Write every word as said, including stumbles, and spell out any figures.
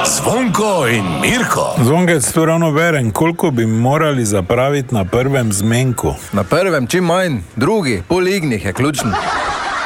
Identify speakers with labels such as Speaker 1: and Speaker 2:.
Speaker 1: Zvonko in Mirko.
Speaker 2: Zvonkec, to ravno berem, koliko bi morali zapraviti na prvem zmenku?
Speaker 3: Na prvem čim manj, drugi, pol ignih je ključen.